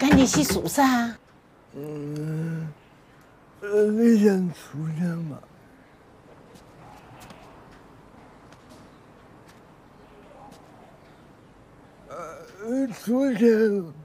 赶紧去数啥？ 你想出去吗？出去。